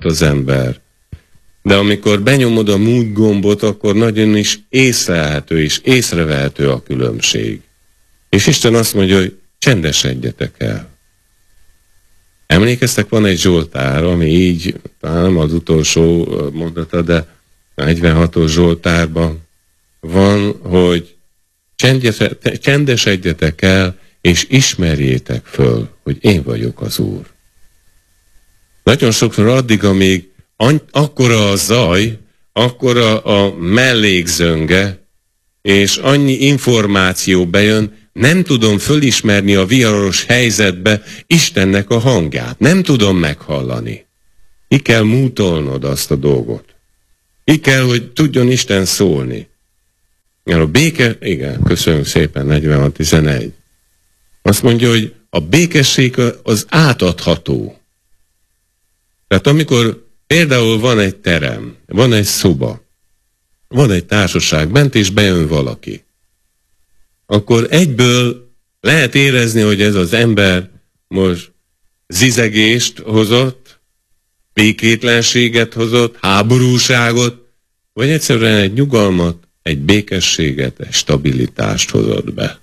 az ember. De amikor benyomod a mute gombot, akkor nagyon is észlelhető és észrevehető a különbség. És Isten azt mondja, hogy csendesedjetek el. Emlékeztek, van egy Zsoltár, ami így, nem az utolsó mondata, de a 46-os Zsoltárban van, hogy csendesedjetek el, és ismerjétek föl, hogy én vagyok az Úr. Nagyon sokszor addig, amíg akkora a zaj, akkora a mellékzönge, és annyi információ bejön, nem tudom fölismerni a viharos helyzetbe Istennek a hangját. Nem tudom meghallani. Ki kell mútolnod azt a dolgot. Ki kell, hogy tudjon Isten szólni. A béke, igen, köszönjük szépen, 46-11. Azt mondja, hogy a békesség az átadható. Tehát amikor például van egy terem, van egy szoba, van egy társaság bent, és bejön valaki, akkor egyből lehet érezni, hogy ez az ember most zizegést hozott, békétlenséget hozott, háborúságot, vagy egyszerűen egy nyugalmat, egy békességet, egy stabilitást hozott be.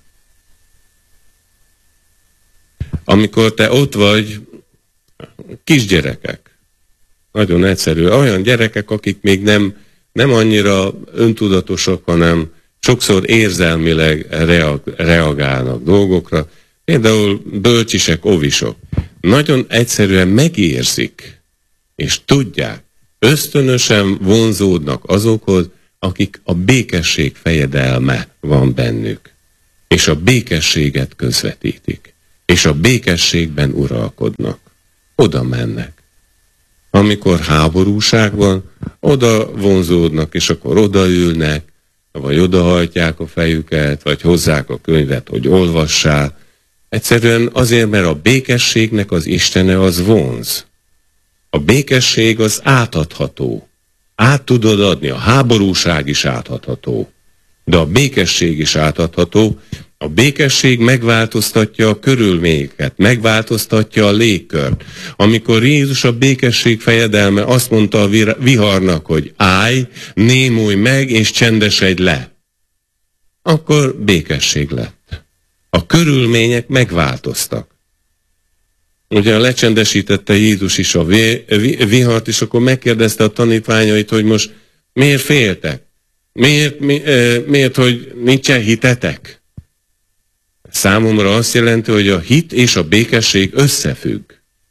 Amikor te ott vagy, kisgyerekek, nagyon egyszerű, olyan gyerekek, akik még nem annyira öntudatosak, hanem sokszor érzelmileg reagálnak dolgokra, például bölcsisek, ovisok. Nagyon egyszerűen megérzik, és tudják, ösztönösen vonzódnak azokhoz, akik a békesség fejedelme van bennük, és a békességet közvetítik, és a békességben uralkodnak. Oda mennek. Amikor háborúság van, oda vonzódnak, és akkor odaülnek, vagy odahajtják a fejüket, vagy hozzák a könyvet, hogy olvassák. Egyszerűen azért, mert a békességnek az Istene az vonz. A békesség az átadható. Át tudod adni, a háborúság is átadható. De a békesség is átadható. A békesség megváltoztatja a körülményeket, megváltoztatja a légkört. Amikor Jézus a békesség fejedelme azt mondta a viharnak, hogy állj, némulj meg és csendesedj le, akkor békesség lett. A körülmények megváltoztak. Ugye lecsendesítette Jézus is a vihart, és akkor megkérdezte a tanítványait, hogy most miért féltek? Miért, hogy nincsen hitetek? Számomra azt jelenti, hogy a hit és a békesség összefügg.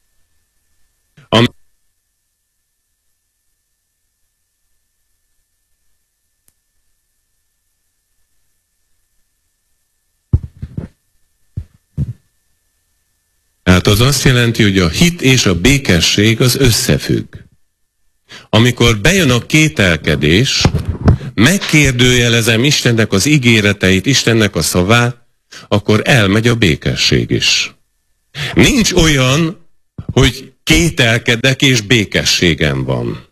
Tehát az azt jelenti, hogy a hit és a békesség az összefügg. Amikor bejön a kételkedés, megkérdőjelezem Istennek az ígéreteit, Istennek a szavát, akkor elmegy a békesség is. Nincs olyan, hogy kételkedek és békességem van.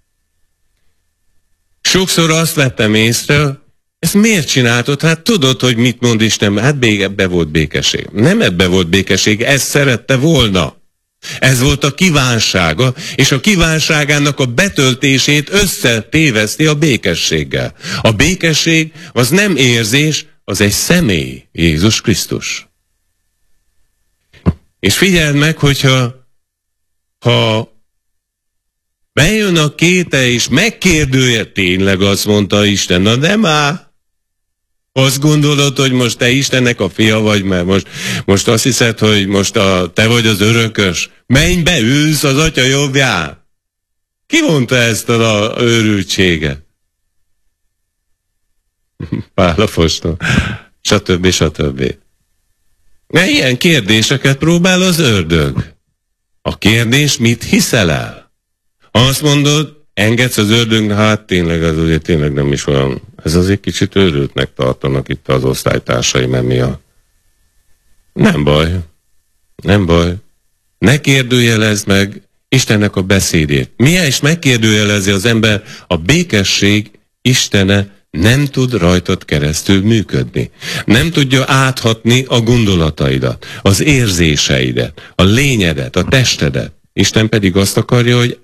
Sokszor azt vettem észre, ezt miért csináltad? Hát tudod, hogy mit mond Isten? Hát ebbe volt békesség. Nem ebbe volt békesség, ezt szerette volna. Ez volt a kívánsága, és a kívánságának a betöltését összetéveszti a békességgel. A békesség az nem érzés, az egy személy, Jézus Krisztus. És figyeld meg, hogyha bejön a kéte és megkérdője, tényleg azt mondta Isten, na de már, azt gondolod, hogy most te Istennek a fia vagy, mert most azt hiszed, hogy most te vagy az örökös, mennybe ülsz az atya jobbján. Ki mondta ezt az őrültséget? Pál apostol, stb. Stb. Mert ilyen kérdéseket próbál az ördög. A kérdés, mit hiszel el? Azt mondod, engedsz az ördögnek, hát tényleg, ez azért tényleg nem is olyan. Ez azért kicsit őrültnek tartanak itt az osztálytársaim emiatt. Nem baj. Nem baj. Ne kérdőjelezd meg Istennek a beszédét. Milyen is megkérdőjelezi az ember, a békesség Istene nem tud rajtad keresztül működni. Nem tudja áthatni a gondolataidat, az érzéseidet, a lényedet, a testedet. Isten pedig azt akarja, hogy